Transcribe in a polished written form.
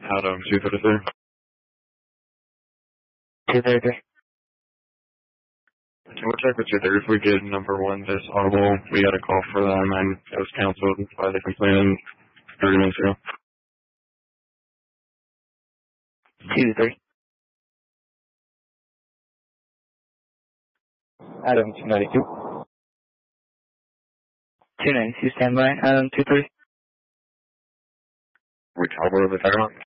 Adam 233. 233. Can we check with you there? If we get number one, this audible, we got a call for them and it was canceled by the complainant 30 minutes ago. 2-3. Adam 292. 292, stand by. Adam 2-3. Which audible are we talking about?